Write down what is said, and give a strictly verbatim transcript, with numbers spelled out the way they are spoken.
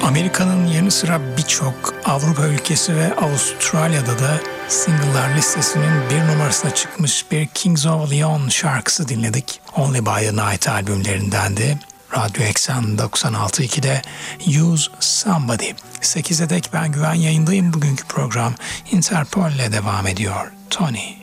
Amerika'nın yanı sıra birçok Avrupa ülkesi ve Avustralya'da da single'lar listesinin bir numarasına çıkmış bir Kings of Leon şarkısı dinledik. Only by the Night albümlerindendi. Radyo Eksen doksan altı nokta iki'de Use Somebody. sekize dek ben Güven yayındayım. Bugünkü program Interpol ile devam ediyor. Tony.